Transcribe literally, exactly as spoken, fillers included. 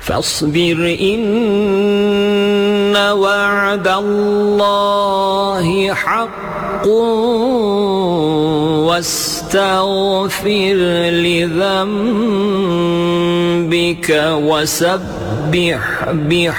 فاصبر إن وعد الله حق واستغفر لذنبك وسبح بحمد